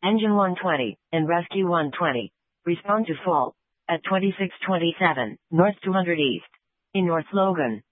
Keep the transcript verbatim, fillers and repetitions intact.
Engine one twenty, and Rescue one twenty. Respond to fault at twenty-six twenty-seven, North two hundred East. In North Logan.